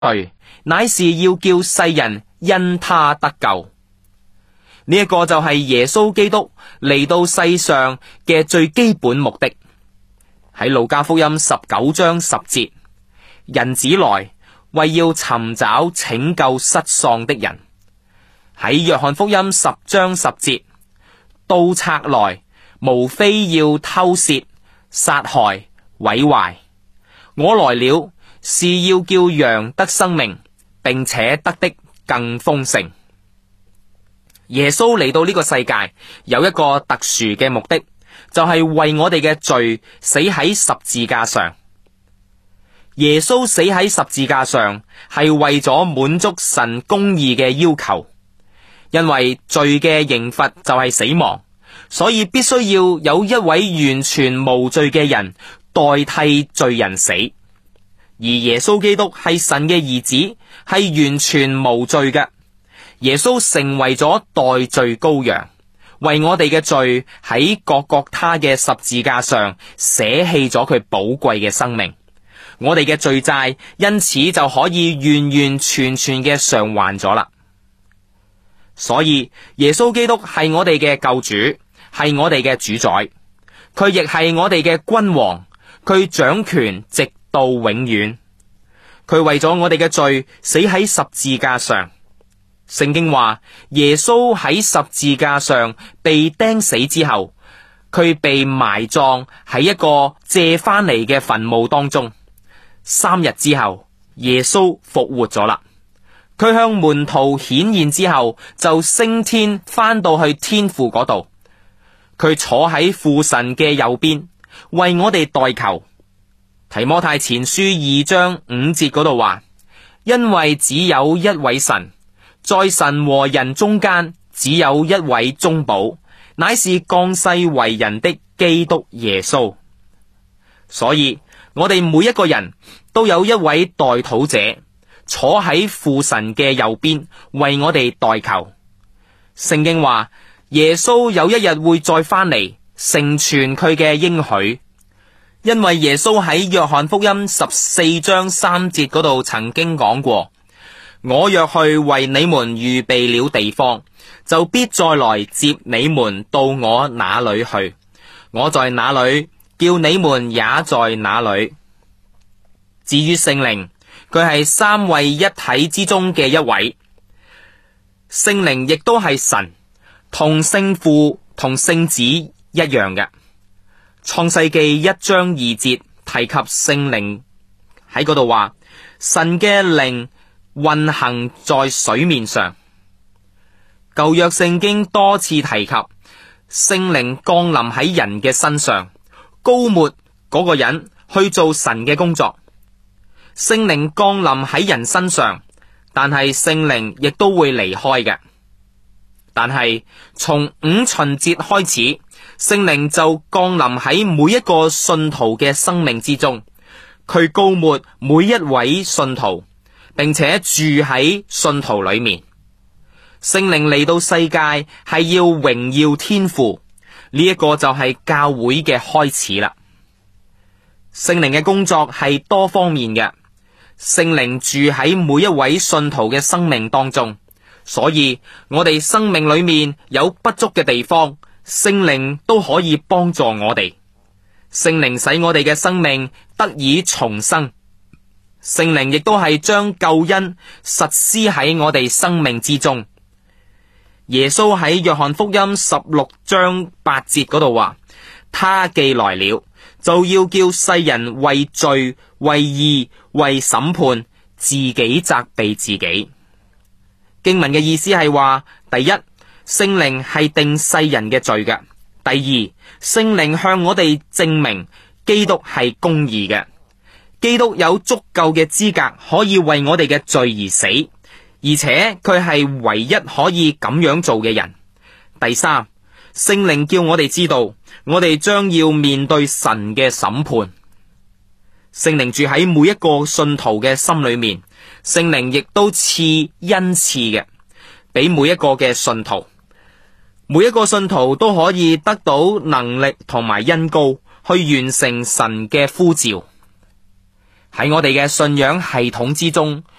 罪，乃是要叫世人因他得救。呢一個就係耶穌基督嚟到世上嘅最基本目的。喺路加福音19章10節，人子來為要尋找拯救失喪的人。喺約翰福音10章10節，盜賊來無非要偷竊、殺害、毀壞，我來了是要叫羊得生命，並且得的更豐盛。耶穌嚟到呢個世界有一個特殊嘅目的，就係為我哋嘅罪死喺十字架上。耶穌死喺十字架上係為咗滿足神公義嘅要求，因為罪嘅刑罰就係死亡，所以必須要有一位完全無罪嘅人代替罪人死。而耶穌基督係神嘅兒子，係完全無罪嘅。耶穌成為咗代罪羔羊，為我哋嘅罪喺各各他嘅十字架上捨棄咗佢寶貴嘅生命，我哋嘅罪債因此就可以完完全全嘅償還咗啦。所以耶穌基督係我哋嘅救主，係我哋嘅主宰，佢亦係我哋嘅君王，佢掌權直到永遠。佢為咗我哋嘅罪死喺十字架上。聖經話耶穌喺十字架上被釘死之後，佢被埋葬喺一個借翻嚟嘅墳墓當中。3日之後，耶穌復活咗啦。佢向門徒顯現之後，就升天翻到去天父嗰度。佢坐喺父神嘅右邊，為我哋代求。提摩太前書2章5節嗰度話，因為只有一位神，在神和人中間只有一位中保，乃是降世為人的基督耶穌。所以我哋每一個人都有一位代禱者，坐喺父神嘅右邊，為我哋代求。聖經話耶穌有一日會再翻嚟，成全佢嘅應許。因為耶穌喺約翰福音14章3節嗰度曾經講過，我若去為你們預備了地方，就必再來接你們到我那裏去。我在哪裏，叫你們也在哪裏。至於聖靈，佢係三位一體之中嘅一位。聖靈亦都係神，同聖父同聖子一樣嘅。創世記1章2節提及聖靈，喺嗰度話，神嘅靈運行在水面上。舊約聖經多次提及聖靈降臨喺人嘅身上，膏抹嗰個人去做神嘅工作。聖靈降臨喺人身上，但係聖靈亦都會離開嘅。但係從五旬節開始，聖靈就降臨喺每一個信徒嘅生命之中，佢膏抹每一位信徒，並且住喺信徒裏面。聖靈嚟到世界係要榮耀天父，呢一個就係教會嘅開始啦。聖靈嘅工作係多方面嘅，聖靈住喺每一位信徒嘅生命當中，所以我哋生命裏面有不足嘅地方，聖靈都可以幫助我哋。聖靈使我哋嘅生命得以重生，聖靈亦都係將救恩實施喺我哋生命之中。耶穌喺約翰福音16章8節嗰度話，他既來了，就要叫世人為罪、為義、為審判，自己責備自己。經文嘅意思係話，第一，聖靈係定世人嘅罪嘅；第二，聖靈向我哋證明基督係公義嘅，基督有足夠嘅資格可以為我哋嘅罪而死，而且佢係唯一可以咁樣做嘅人。第三，聖靈叫我哋知道，我哋將要面對神嘅審判。聖靈住喺每一個信徒嘅心裏面，聖靈亦都賜恩賜嘅，俾每一個嘅信徒。每一個信徒都可以得到能力同埋恩膏，去完成神嘅呼召。喺我哋嘅信仰系統之中，